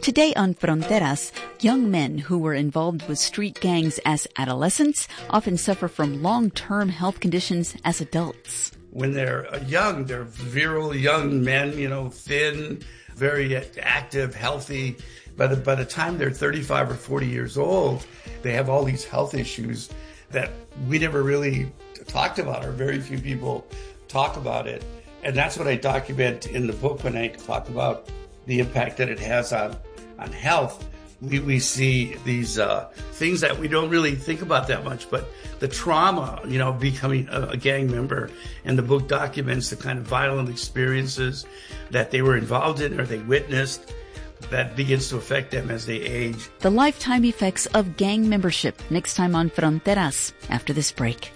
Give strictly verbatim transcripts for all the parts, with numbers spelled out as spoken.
Today on Fronteras, young men who were involved with street gangs as adolescents often suffer from long-term health conditions as adults. When they're young, they're virile young men, you know, thin, very active, healthy. By the, by the time they're thirty-five or forty years old, they have all these health issues that we never really talked about, or very few people talk about it. And that's what I document in the book when I talk about the impact that it has on, on health. We, we see these uh, things that we don't really think about that much, but the trauma, you know, becoming a, a gang member, and the book documents the kind of violent experiences that they were involved in or they witnessed that begins to affect them as they age. The lifetime effects of gang membership, next time on Fronteras, after this break.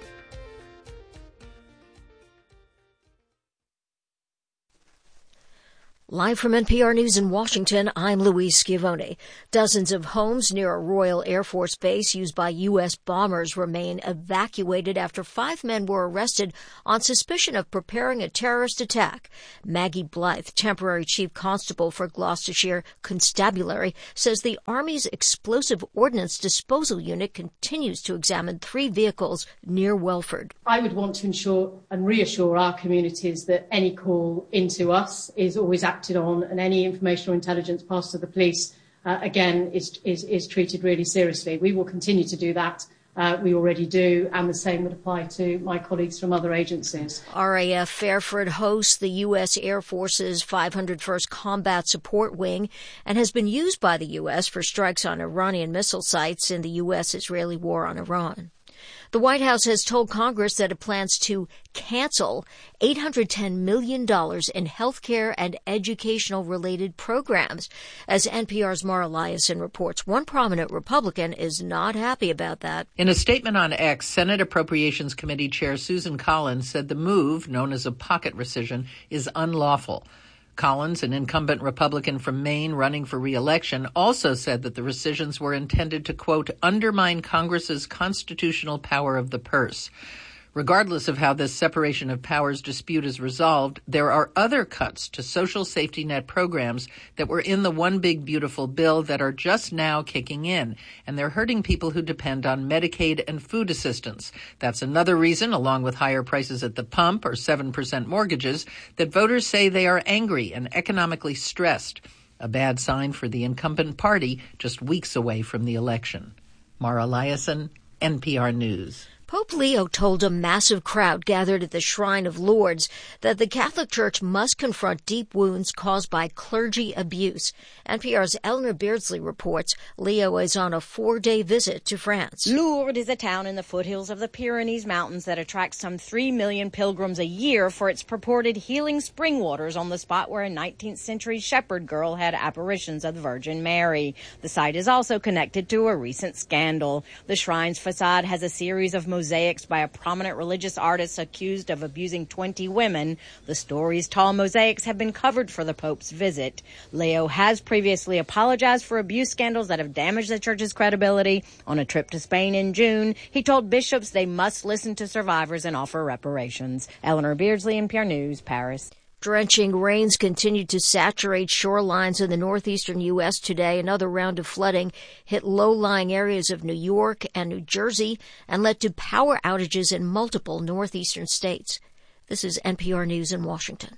Live from N P R News in Washington, I'm Louise Schiavone. Dozens of homes near a Royal Air Force base used by U S bombers remain evacuated after five men were arrested on suspicion of preparing a terrorist attack. Maggie Blythe, temporary chief constable for Gloucestershire Constabulary, says the Army's explosive ordnance disposal unit continues to examine three vehicles near Welford. I would want to ensure and reassure our communities that any call into us is always active on, and any information or intelligence passed to the police, uh, again, is, is, is treated really seriously. We will continue to do that. Uh, we already do, and the same would apply to my colleagues from other agencies. R A F Fairford hosts the U S Air Force's five hundred first Combat Support Wing and has been used by the U S for strikes on Iranian missile sites in the U S-Israeli war on Iran. The White House has told Congress that it plans to cancel eight hundred ten million dollars in health care and educational-related programs. As N P R's Mara Liasson reports, one prominent Republican is not happy about that. In a statement on X, Senate Appropriations Committee Chair Susan Collins said the move, known as a pocket rescission, is unlawful. Collins, an incumbent Republican from Maine running for re-election, also said that the rescissions were intended to, quote, undermine Congress's constitutional power of the purse. Regardless of how this separation of powers dispute is resolved, there are other cuts to social safety net programs that were in the One Big Beautiful Bill that are just now kicking in, and they're hurting people who depend on Medicaid and food assistance. That's another reason, along with higher prices at the pump or seven percent mortgages, that voters say they are angry and economically stressed. A bad sign for the incumbent party just weeks away from the election. Mara Liasson, N P R News. Pope Leo told a massive crowd gathered at the Shrine of Lourdes that the Catholic Church must confront deep wounds caused by clergy abuse. N P R's Eleanor Beardsley reports Leo is on a four-day visit to France. Lourdes is a town in the foothills of the Pyrenees Mountains that attracts some three million pilgrims a year for its purported healing spring waters on the spot where a nineteenth century shepherd girl had apparitions of the Virgin Mary. The site is also connected to a recent scandal. The shrine's facade has a series of mosaics by a prominent religious artist accused of abusing twenty women. The story's tall mosaics have been covered for the Pope's visit. Leo has previously apologized for abuse scandals that have damaged the church's credibility. On a trip to Spain in June, he told bishops they must listen to survivors and offer reparations. Eleanor Beardsley, N P R News, Paris. Drenching rains continued to saturate shorelines in the northeastern U S today. Another round of flooding hit low-lying areas of New York and New Jersey and led to power outages in multiple northeastern states. This is N P R News in Washington.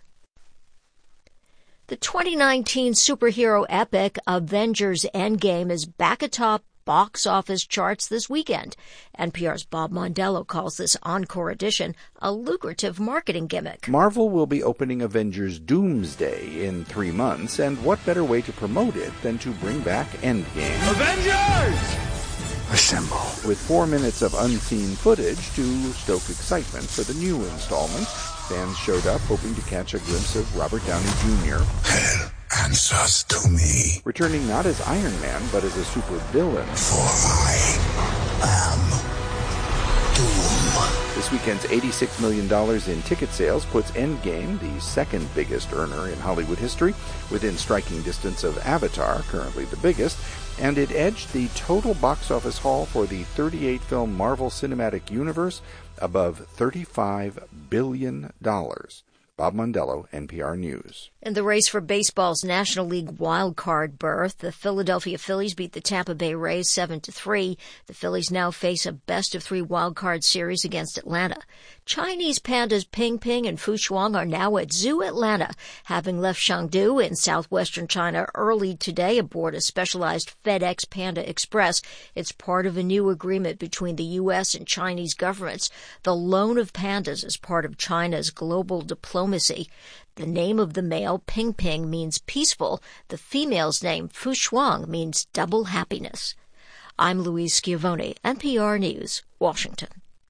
The twenty nineteen superhero epic Avengers Endgame is back atop box office charts this weekend. N P R's Bob Mondello calls this encore edition a lucrative marketing gimmick. Marvel will be opening Avengers Doomsday in three months, and what better way to promote it than to bring back Endgame? Avengers! Assemble. With four minutes of unseen footage to stoke excitement for the new installment, fans showed up hoping to catch a glimpse of Robert Downey Junior Hell answers to me. Returning not as Iron Man, but as a super villain. For I am Doom. This weekend's eighty-six million dollars in ticket sales puts Endgame, the second biggest earner in Hollywood history, within striking distance of Avatar, currently the biggest, and it edged the total box office haul for the thirty-eight film Marvel Cinematic Universe above thirty-five billion dollars. Bob Mondello, N P R News. In the race for baseball's National League wild card berth, the Philadelphia Phillies beat the Tampa Bay Rays seven to three. The Phillies now face a best-of-three wild card series against Atlanta. Chinese pandas Ping Ping and Fu Shuang are now at Zoo Atlanta, having left Chengdu in southwestern China early today aboard a specialized FedEx Panda Express. It's part of a new agreement between the U S and Chinese governments. The loan of pandas is part of China's global diplomacy. The name of the male, Ping Ping, means peaceful. The female's name, Fu Shuang, means double happiness. I'm Louise Schiavone, N P R News, Washington.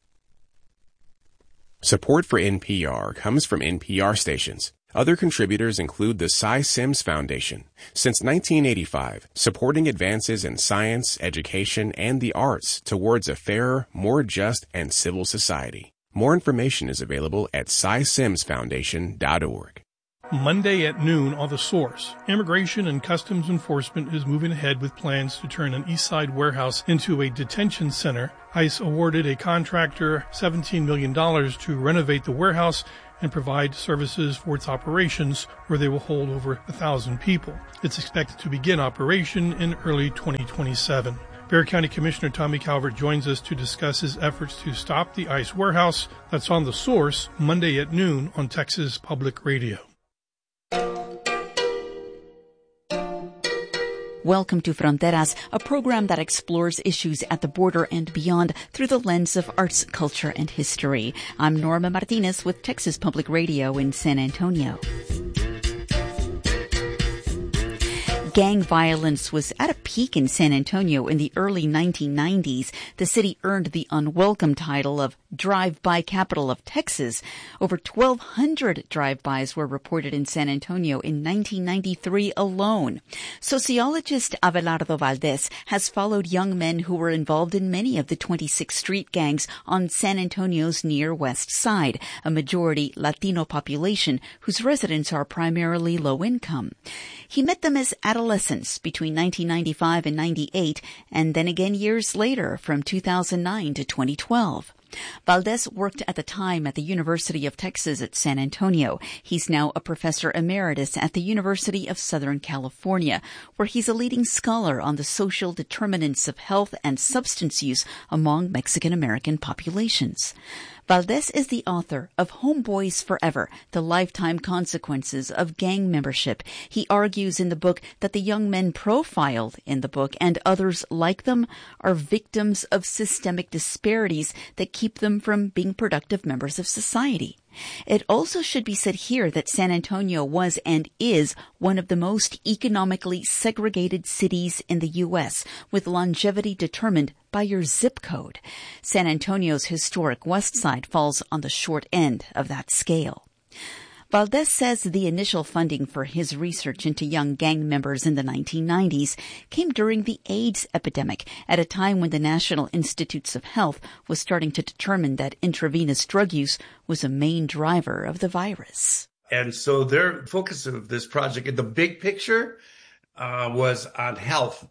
Support for N P R comes from N P R stations. Other contributors include the Cy Sims Foundation. Since nineteen eighty-five, supporting advances in science, education, and the arts towards a fairer, more just, and civil society. More information is available at cy sims foundation dot org. Monday at noon on The Source. Immigration and Customs Enforcement is moving ahead with plans to turn an East Side warehouse into a detention center. ICE awarded a contractor seventeen million dollars to renovate the warehouse and provide services for its operations, where they will hold over a thousand people. It's expected to begin operation in early twenty twenty-seven. Bexar County Commissioner Tommy Calvert joins us to discuss his efforts to stop the ICE warehouse. That's on The Source, Monday at noon on Texas Public Radio. Welcome to Fronteras, a program that explores issues at the border and beyond through the lens of arts, culture, and history. I'm Norma Martinez with Texas Public Radio in San Antonio. Gang violence was at a peak in San Antonio in the early nineteen nineties. The city earned the unwelcome title of Drive-By Capital of Texas. Over twelve hundred drive-bys were reported in San Antonio in nineteen ninety-three alone. Sociologist Abelardo Valdez has followed young men who were involved in many of the twenty-six street gangs on San Antonio's near west side, a majority Latino population whose residents are primarily low income. He met them as adolescents between nineteen ninety-five and ninety-eight, and then again years later from two thousand nine to twenty twelve. Valdez worked at the time at the University of Texas at San Antonio. He's now a professor emeritus at the University of Southern California, where he's a leading scholar on the social determinants of health and substance use among Mexican-American populations. Valdez is the author of Homeboys Forever, The Lifetime Consequences of Gang Membership. He argues in the book that the young men profiled in the book and others like them are victims of systemic disparities that keep them from being productive members of society. It also should be said here that San Antonio was and is one of the most economically segregated cities in the U S, with longevity determined by your zip code. San Antonio's historic West Side falls on the short end of that scale. Valdez says the initial funding for his research into young gang members in the nineteen nineties came during the AIDS epidemic, at a time when the National Institutes of Health was starting to determine that intravenous drug use was a main driver of the virus. And so their focus of this project, in the big picture, uh, was on health.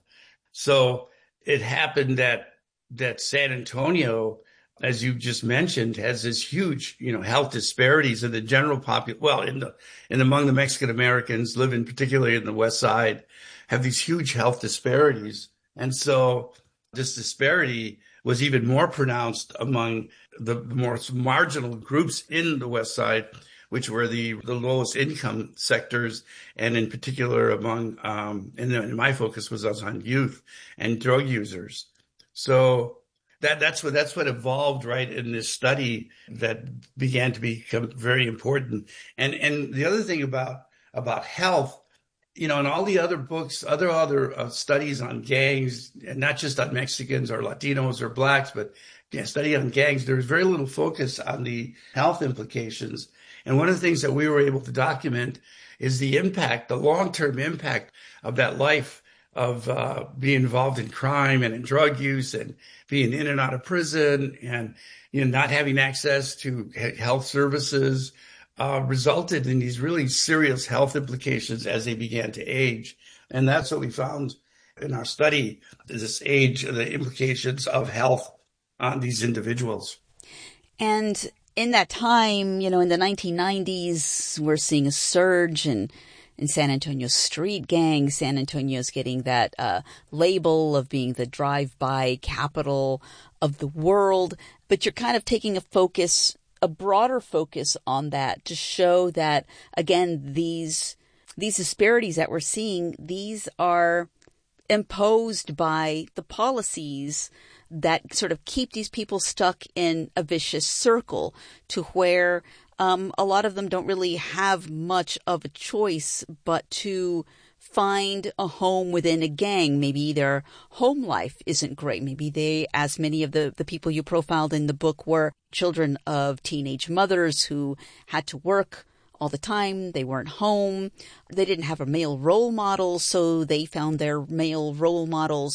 So it happened that that San Antonio, as you just mentioned, has this huge, you know, health disparities in the general population. Well, in the in among the Mexican Americans living particularly in the West Side, have these huge health disparities, and so this disparity was even more pronounced among the more marginal groups in the West Side, which were the the lowest income sectors, and in particular among um, and, and my focus was on youth and drug users. So. That, that's what that's what evolved right in this study that began to become very important. And and the other thing about about health, you know, in all the other books, other other uh, studies on gangs, and not just on Mexicans or Latinos or blacks, but yeah, study on gangs, there was very little focus on the health implications. And one of the things that we were able to document is the impact, the long-term impact of that life of uh, being involved in crime and in drug use and being in and out of prison and, you know, not having access to health services uh, resulted in these really serious health implications as they began to age. And that's what we found in our study, this age, the implications of health on these individuals. And in that time, you know, in the nineteen nineties, we're seeing a surge in, in San Antonio's street gangs. San Antonio's getting that uh, label of being the drive-by capital of the world. But you're kind of taking a focus, a broader focus on that to show that, again, these these disparities that we're seeing, these are imposed by the policies that sort of keep these people stuck in a vicious circle to where um, a lot of them don't really have much of a choice but to find a home within a gang. Maybe their home life isn't great. Maybe they, as many of the, the people you profiled in the book, were children of teenage mothers who had to work all the time. They weren't home. They didn't have a male role model, so they found their male role models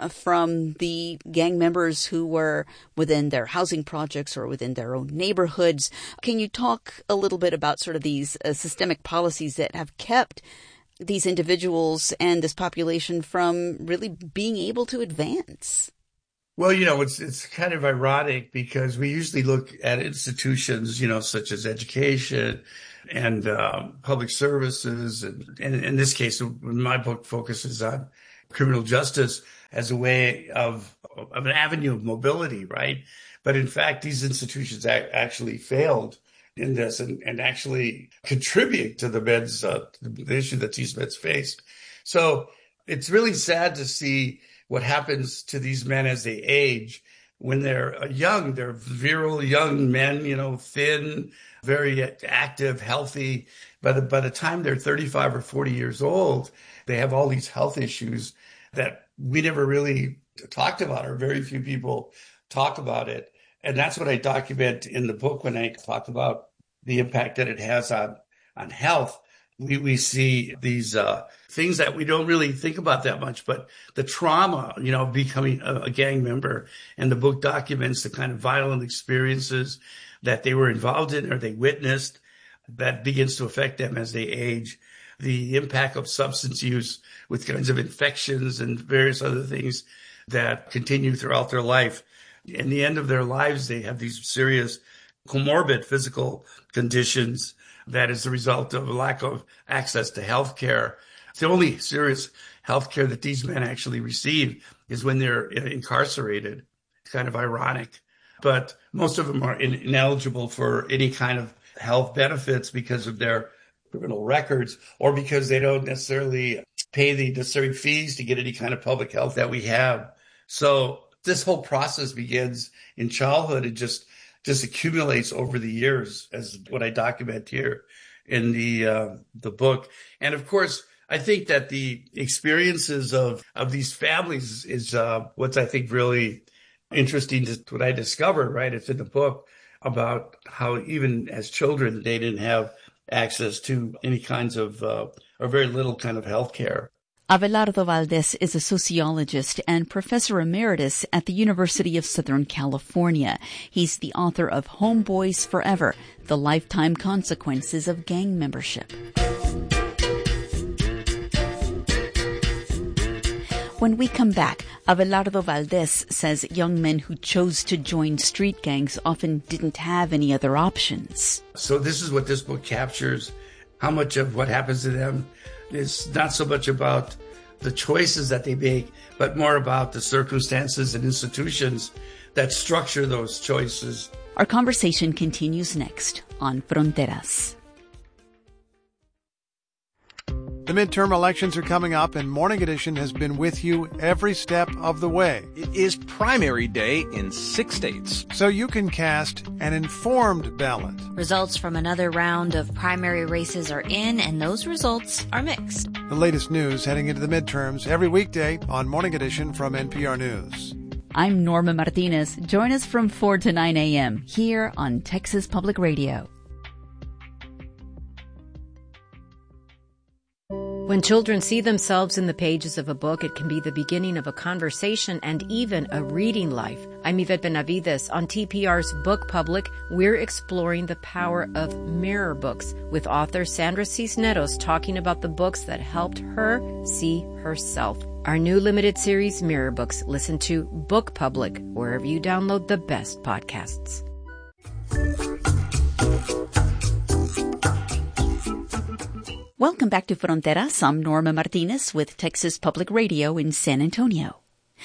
from the gang members who were within their housing projects or within their own neighborhoods. Can you talk a little bit about sort of these uh, systemic policies that have kept these individuals and this population from really being able to advance? Well, you know, it's it's kind of ironic because we usually look at institutions, you know, such as education and uh, public services. And, and in this case, my book focuses on criminal justice as a way of, of an avenue of mobility, right? But in fact, these institutions actually failed in this and, and actually contribute to the men's, uh, the issue that these men face. So it's really sad to see what happens to these men as they age. When they're young, they're virile young men, you know, thin, very active, healthy. By the, by the time they're thirty-five or forty years old, they have all these health issues that we never really talked about, or very few people talk about it. And that's what I document in the book when I talk about the impact that it has on, on health. We, we see these uh, things that we don't really think about that much, but the trauma, you know, becoming a, a gang member, and the book documents the kind of violent experiences that they were involved in or they witnessed that begins to affect them as they age. The impact of substance use with kinds of infections and various other things that continue throughout their life. In the end of their lives, they have these serious comorbid physical conditions that is the result of a lack of access to health care. The only serious health care that these men actually receive is when they're incarcerated. It's kind of ironic. But most of them are in, ineligible for any kind of health benefits because of their criminal records, or because they don't necessarily pay the necessary fees to get any kind of public health that we have. So this whole process begins in childhood and just just accumulates over the years, as what I document here in the uh, the book. And of course, I think that the experiences of, of these families is uh, what's, I think, really interesting to what I discovered, right? It's in the book about how even as children, they didn't have access to any kinds of, uh, or very little kind of health care. Abelardo Valdez is a sociologist and professor emeritus at the University of Southern California. He's the author of Homeboys Forever, The Lifetime Consequences of Gang Membership. When we come back, Abelardo Valdez says young men who chose to join street gangs often didn't have any other options. So this is what this book captures. How much of what happens to them is not so much about the choices that they make, but more about the circumstances and institutions that structure those choices. Our conversation continues next on Fronteras. The midterm elections are coming up, and Morning Edition has been with you every step of the way. It is primary day in six states, so you can cast an informed ballot. Results from another round of primary races are in, and those results are mixed. The latest news heading into the midterms every weekday on Morning Edition from N P R News. I'm Norma Martinez. Join us from four to nine a.m. here on Texas Public Radio. When children see themselves in the pages of a book, it can be the beginning of a conversation and even a reading life. I'm Yvette Benavides. On T P R's Book Public, we're exploring the power of mirror books with author Sandra Cisneros talking about the books that helped her see herself. Our new limited series, Mirror Books. Listen to Book Public wherever you download the best podcasts. Welcome back to Fronteras. I'm Norma Martinez with Texas Public Radio in San Antonio.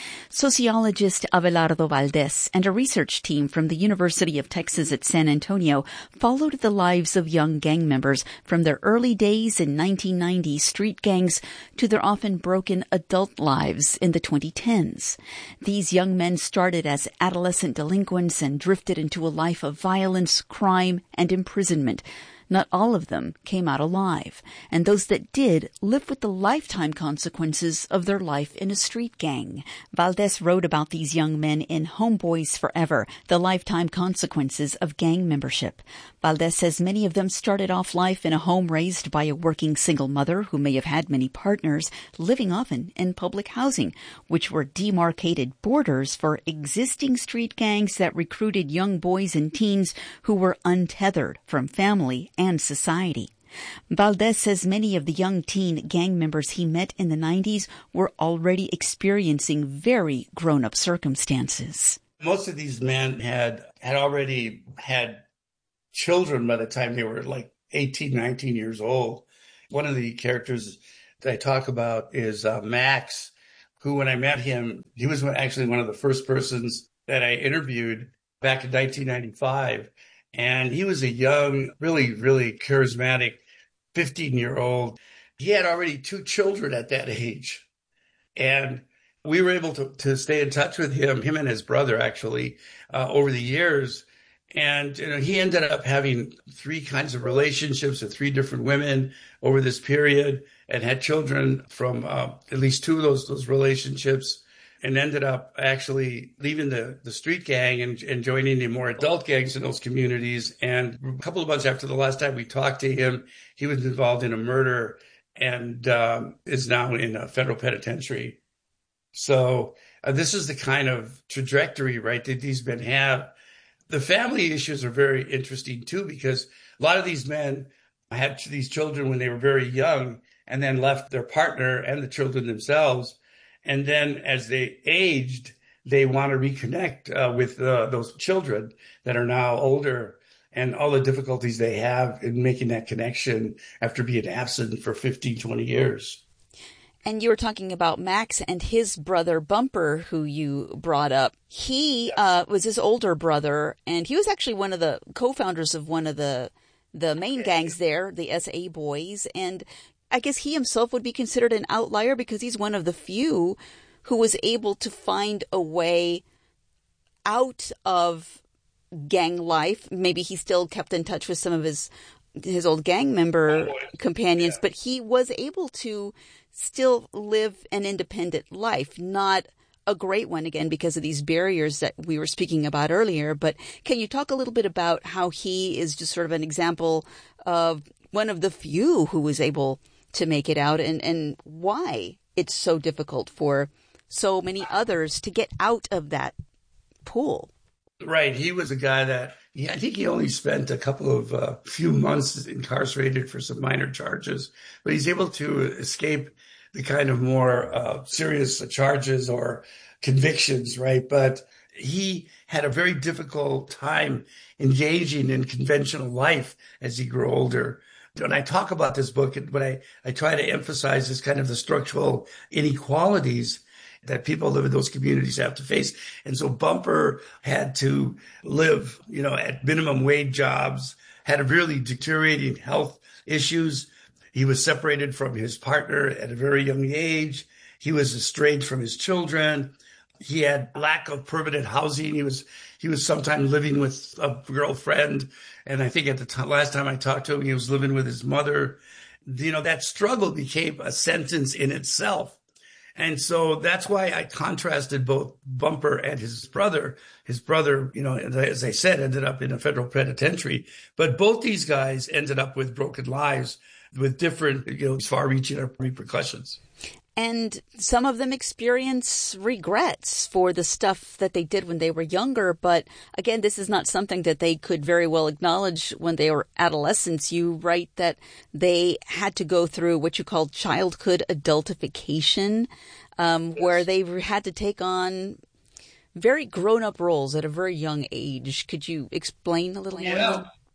Sociologist Abelardo Valdez and a research team from the University of Texas at San Antonio followed the lives of young gang members from their early days in nineteen ninety street gangs to their often broken adult lives in the twenty tens. These young men started as adolescent delinquents and drifted into a life of violence, crime, and imprisonment. Not all of them came out alive, and those that did lived with the lifetime consequences of their life in a street gang. Valdez wrote about these young men in Homeboys Forever, The Lifetime Consequences of Gang Membership. Valdez says many of them started off life in a home raised by a working single mother who may have had many partners, living often in public housing, which were demarcated borders for existing street gangs that recruited young boys and teens who were untethered from family and society. Valdez says many of the young teen gang members he met in the nineties were already experiencing very grown-up circumstances. Most of these men had had already had children by the time they were like eighteen, nineteen years old. One of the characters that I talk about is uh, Max, who when I met him, he was actually one of the first persons that I interviewed back in nineteen ninety-five. And he was a young, really, really charismatic fifteen-year-old. He had already two children at that age. And we were able to, to stay in touch with him, him and his brother, actually, uh, over the years. And you know, he ended up having three kinds of relationships with three different women over this period and had children from uh, at least two of those, those relationships, and ended up actually leaving the, the street gang and, and joining the more adult gangs in those communities. And a couple of months after the last time we talked to him, he was involved in a murder and um, is now in a federal penitentiary. So uh, this is the kind of trajectory, right, that these men have. The family issues are very interesting, too, because a lot of these men had these children when they were very young and then left their partner and the children themselves. And then as they aged, they want to reconnect uh, with uh, those children that are now older and all the difficulties they have in making that connection after being absent for fifteen, twenty years. And you were talking about Max and his brother Bumper, who you brought up. He uh, was his older brother, and he was actually one of the co-founders of one of the the main gangs there, the S A Boys. And I guess he himself would be considered an outlier because he's one of the few who was able to find a way out of gang life. Maybe he still kept in touch with some of his his old gang member oh, companions, yeah. But he was able to still live an independent life, not a great one, again, because of these barriers that we were speaking about earlier. But can you talk a little bit about how he is just sort of an example of one of the few who was able to make it out, and, and why it's so difficult for so many others to get out of that pool? Right. He was a guy that, yeah, I think he only spent a couple of uh, few months incarcerated for some minor charges, but he's able to escape the kind of more uh, serious charges or convictions, right? But he had a very difficult time engaging in conventional life as he grew older. When I talk about this book, what I, I try to emphasize is kind of the structural inequalities that people live in those communities have to face. And so Bumper had to live, you know, at minimum wage jobs, had a really deteriorating health issues. He was separated from his partner at a very young age. He was estranged from his children. He had lack of permanent housing. He was he was sometimes living with a girlfriend. And I think at the t- last time I talked to him, he was living with his mother. You know, that struggle became a sentence in itself. And so that's why I contrasted both Bumper and his brother. His brother, you know, as I said, ended up in a federal penitentiary. But both these guys ended up with broken lives with different, you know, far-reaching repercussions. And some of them experience regrets for the stuff that they did when they were younger. But again, this is not something that they could very well acknowledge when they were adolescents. You write that they had to go through what you call childhood adultification, um, where they had to take on very grown-up roles at a very young age. Could you explain a little yeah. more?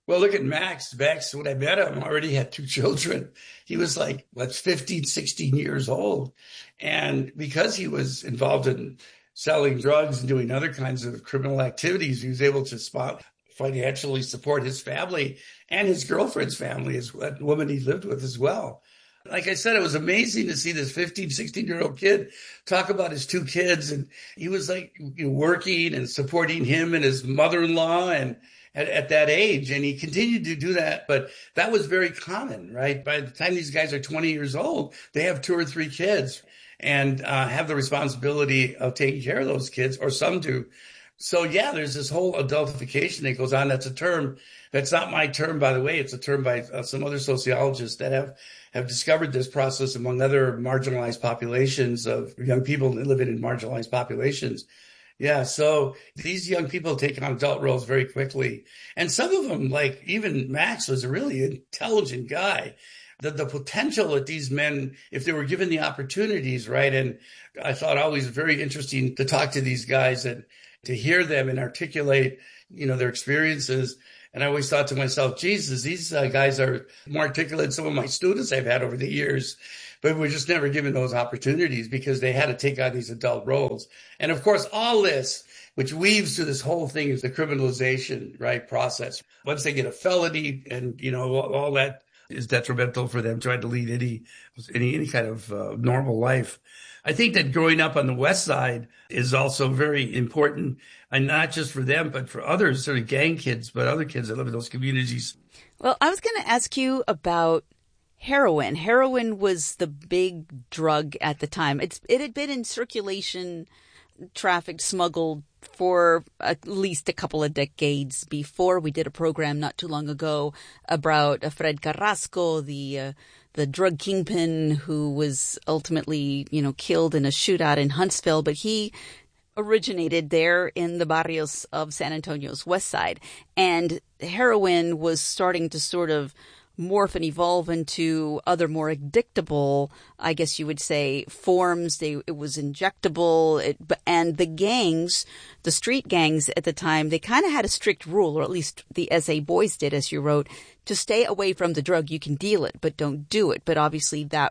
Well, look at Max. Max, when I met him, already had two children. He was like, what's fifteen, sixteen years old. And because he was involved in selling drugs and doing other kinds of criminal activities, he was able to spot, financially support his family and his girlfriend's family, as a woman he lived with as well. Like I said, it was amazing to see this fifteen, sixteen-year-old kid talk about his two kids. And he was like you know, working and supporting him and his mother-in-law and At, at that age. And he continued to do that. But that was very common, right? By the time these guys are twenty years old, they have two or three kids and uh, have the responsibility of taking care of those kids, or some do. So, yeah, there's this whole adultification that goes on. That's a term. That's not my term, by the way. It's a term by uh, some other sociologists that have, have discovered this process among other marginalized populations of young people living in marginalized populations. Yeah, so these young people take on adult roles very quickly. And some of them, like even Max, was a really intelligent guy. The, the potential that these men, if they were given the opportunities, right? And I thought always very interesting to talk to these guys and to hear them and articulate, you know, their experiences. And I always thought to myself, Jesus, these uh, guys are more articulate than some of my students I've had over the years. But we're just never given those opportunities because they had to take on these adult roles. And of course, all this, which weaves to this whole thing, is the criminalization, right, process. Once they get a felony and, you know, all that is detrimental for them trying to lead any, any, any kind of uh, normal life. I think that growing up on the West Side is also very important, and not just for them, but for others, sort of gang kids, but other kids that live in those communities. Well, I was going to ask you about heroin. Heroin was the big drug at the time. It's it had been in circulation, trafficked, smuggled for at least a couple of decades before. We did a program not too long ago about uh, Fred Carrasco, the uh, the drug kingpin who was ultimately, you know, killed in a shootout in Huntsville. But he originated there in the barrios of San Antonio's West Side, and heroin was starting to sort of morph and evolve into other more addictable, I guess you would say, forms. They, it was injectable. It, and the gangs, the street gangs at the time, they kind of had a strict rule, or at least the S A Boys did, as you wrote, to stay away from the drug. You can deal it, but don't do it. But obviously that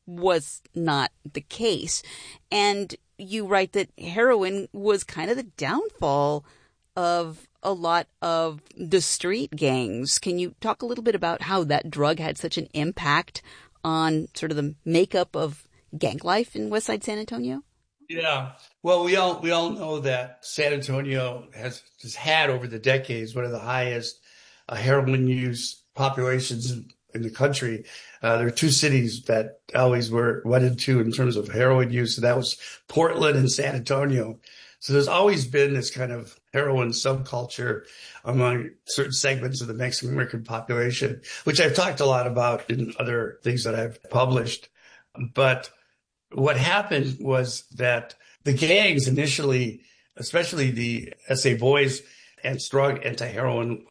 was not the case. And you write that heroin was kind of the downfall of a lot of the street gangs. Can you talk a little bit about how that drug had such an impact on sort of the makeup of gang life in West Side San Antonio? Yeah. Well, we all we all know that San Antonio has, has had over the decades one of the highest uh, heroin use populations in, in the country. Uh, there are two cities that always were one and two in terms of heroin use, and that was Portland and San Antonio. So there's always been this kind of heroin subculture among certain segments of the Mexican American population, which I've talked a lot about in other things that I've published. But what happened was that the gangs initially, especially the S A Boys, and strong anti-heroin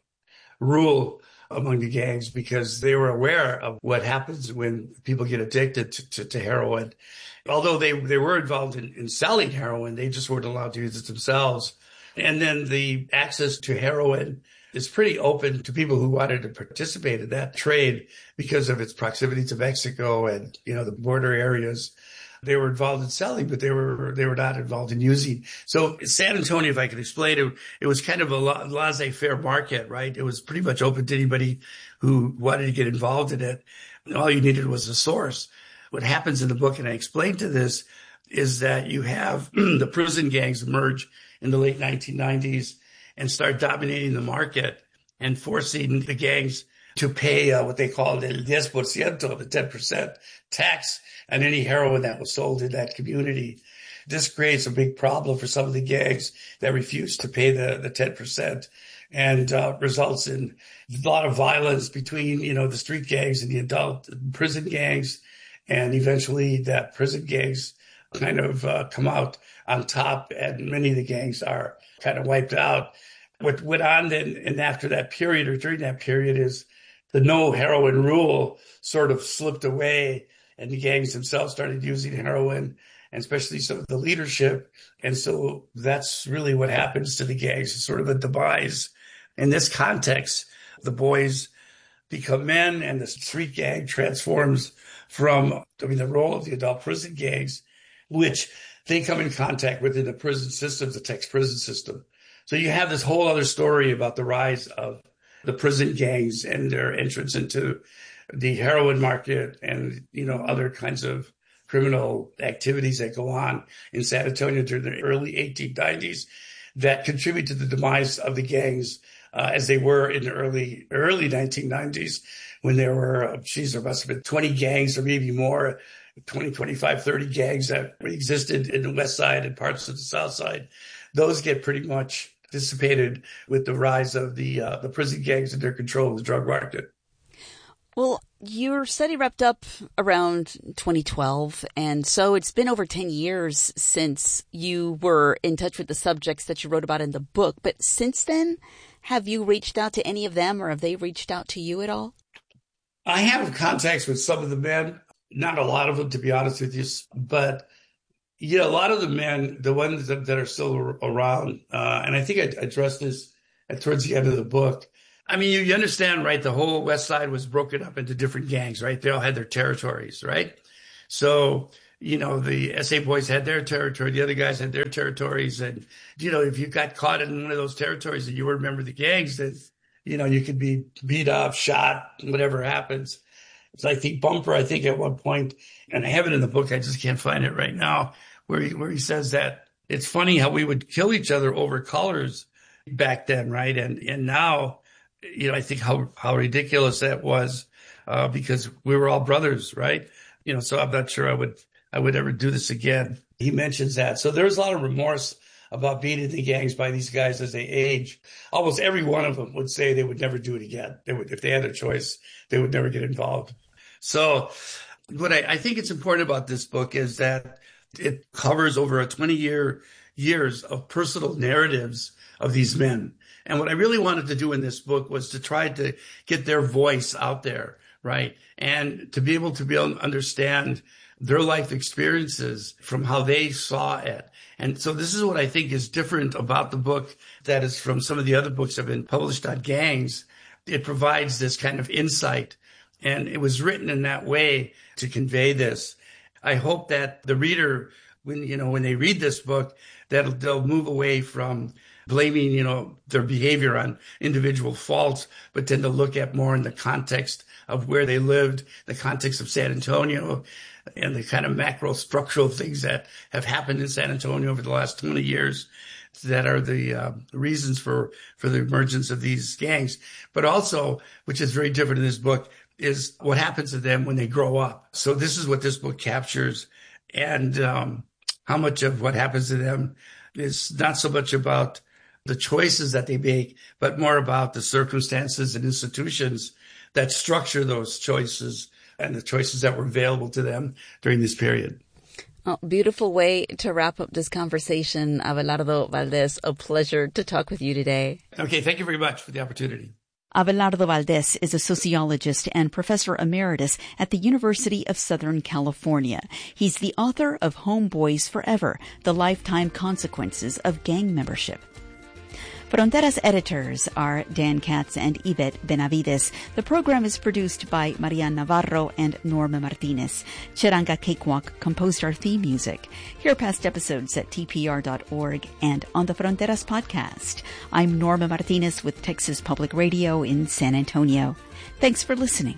rule among the gangs because they were aware of what happens when people get addicted to, to, to heroin. Although they, they were involved in, in selling heroin, they just weren't allowed to use it themselves. And then the access to heroin is pretty open to people who wanted to participate in that trade because of its proximity to Mexico and, you know, the border areas. They were involved in selling, but they were they were not involved in using. So San Antonio, if I could explain it, it was kind of a laissez-faire market, right? It was pretty much open to anybody who wanted to get involved in it. All you needed was a source. What happens in the book, and I explained to this, is that you have the prison gangs emerge in the late nineteen nineties and start dominating the market and forcing the gangs to pay uh, what they called el diez por ciento, the ten percent tax on any heroin that was sold in that community. This creates a big problem for some of the gangs that refuse to pay the, the ten percent and uh, results in a lot of violence between, you know, the street gangs and the adult prison gangs. And eventually that prison gangs kind of uh, come out on top, and many of the gangs are kind of wiped out. What went on then, and after that period or during that period, is the no heroin rule sort of slipped away, and the gangs themselves started using heroin, and especially some of the leadership. And so that's really what happens to the gangs, it's sort of a demise. In this context, the boys become men and the street gang transforms from, I mean, the role of the adult prison gangs, which they come in contact with in the prison system, the Tex prison system. So you have this whole other story about the rise of the prison gangs and their entrance into the heroin market and, you know, other kinds of criminal activities that go on in San Antonio during the early eighteen nineties that contribute to the demise of the gangs uh, as they were in the early, early nineteen nineties when there were, uh, geez, there must have been twenty gangs or maybe more, twenty, twenty-five, thirty gangs that existed in the West Side and parts of the South Side. Those get pretty much dissipated with the rise of the uh, the prison gangs and their control of the drug market. Well, your study wrapped up around twenty twelve, and so it's been over ten years since you were in touch with the subjects that you wrote about in the book. But since then, have you reached out to any of them, or have they reached out to you at all? I have contacts with some of the men, not a lot of them, to be honest with you, but yeah, a lot of the men, the ones that, that are still around, uh, and I think I addressed this at, towards the end of the book. I mean, you, you understand, right? The whole West Side was broken up into different gangs, right? They all had their territories, right? So, you know, the S A boys had their territory, the other guys had their territories. And, you know, if you got caught in one of those territories and you were a member of the gangs, then, you know, you could be beat up, shot, whatever happens. It's like the Bumper, I think at one point, and I have it in the book, I just can't find it right now, where he, where he says that it's funny how we would kill each other over colors back then, right? And and now, you know, I think how, how ridiculous that was uh, because we were all brothers, right? You know, so I'm not sure I would I would ever do this again. He mentions that. So there's a lot of remorse about being in the gangs by these guys as they age. Almost every one of them would say they would never do it again. They would, if they had a choice, they would never get involved. So what I, I think it's important about this book is that it covers over a twenty year years of personal narratives of these men. And what I really wanted to do in this book was to try to get their voice out there, right? And to be able to be able to understand their life experiences from how they saw it. And so this is what I think is different about the book that is from some of the other books that have been published on gangs. It provides this kind of insight, and it was written in that way to convey this. I hope that the reader, when, you know, when they read this book, that they'll move away from blaming, you know, their behavior on individual faults, but then to look at more in the context of where they lived, the context of San Antonio, and the kind of macro structural things that have happened in San Antonio over the last twenty years that are the uh, reasons for, for the emergence of these gangs. But also, which is very different in this book, is what happens to them when they grow up. So this is what this book captures, and um, how much of what happens to them is not so much about the choices that they make, but more about the circumstances and institutions that structure those choices and the choices that were available to them during this period. Oh, beautiful way to wrap up this conversation, Abelardo Valdez. A pleasure to talk with you today. Okay, thank you very much for the opportunity. Abelardo Valdez is a sociologist and professor emeritus at the University of Southern California. He's the author of Homeboys Forever, The Lifetime Consequences of Gang Membership. Fronteras editors are Dan Katz and Yvette Benavides. The program is produced by Marian Navarro and Norma Martinez. Cheranga Cakewalk composed our theme music. Hear past episodes at T P R dot org and on the Fronteras podcast. I'm Norma Martinez with Texas Public Radio in San Antonio. Thanks for listening.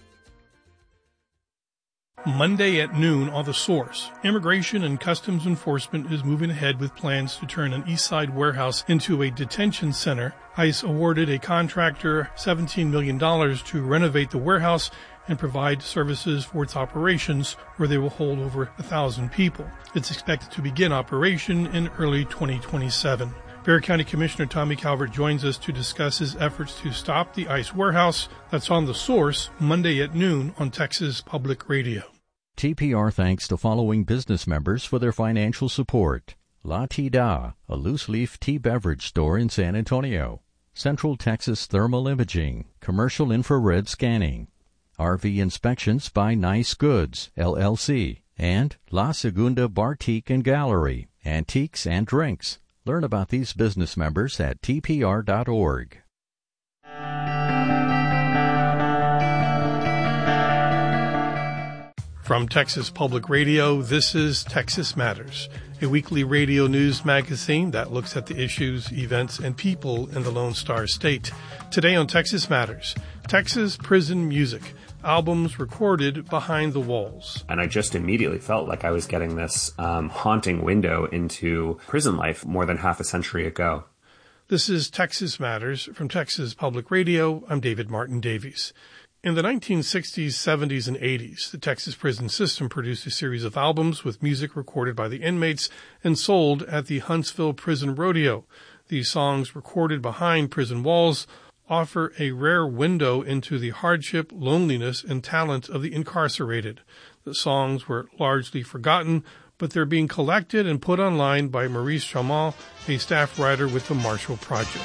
Monday at noon on The Source, Immigration and Customs Enforcement is moving ahead with plans to turn an East Side warehouse into a detention center. ICE awarded a contractor seventeen million dollars to renovate the warehouse and provide services for its operations, where they will hold over a thousand people. It's expected to begin operation in early twenty twenty-seven. Bexar County Commissioner Tommy Calvert joins us to discuss his efforts to stop the ICE warehouse. That's on The Source, Monday at noon on Texas Public Radio. T P R thanks the following business members for their financial support. La Tida, a loose-leaf tea beverage store in San Antonio. Central Texas Thermal Imaging, commercial infrared scanning. R V Inspections by Nice Goods, L L C. And La Segunda Bartique and Gallery, antiques and drinks. Learn about these business members at T P R dot org. From Texas Public Radio, this is Texas Matters, a weekly radio news magazine that looks at the issues, events, and people in the Lone Star State. Today on Texas Matters, Texas prison music, albums recorded behind the walls. And I just immediately felt like I was getting this um, haunting window into prison life more than half a century ago. This is Texas Matters from Texas Public Radio. I'm David Martin Davies. In the nineteen sixties, seventies, and eighties, the Texas prison system produced a series of albums with music recorded by the inmates and sold at the Huntsville Prison Rodeo. These songs, recorded behind prison walls, offer a rare window into the hardship, loneliness, and talent of the incarcerated. The songs were largely forgotten, but they're being collected and put online by Maurice Chaumont, a staff writer with the Marshall Project.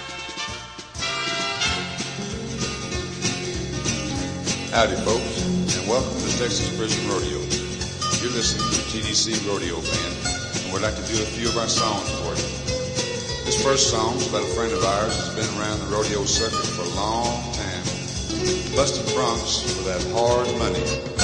Howdy, folks, and welcome to the Texas Prison Rodeo. You're listening to the T D C Rodeo Band, and we'd like to do a few of our songs for you. This first song is about a friend of ours who's been around the rodeo circuit for a long time. Busted Bronx for that hard money.